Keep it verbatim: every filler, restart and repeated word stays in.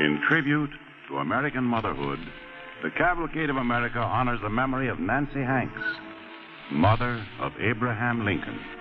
In tribute to American motherhood, the Cavalcade of America honors the memory of Nancy Hanks, mother of Abraham Lincoln.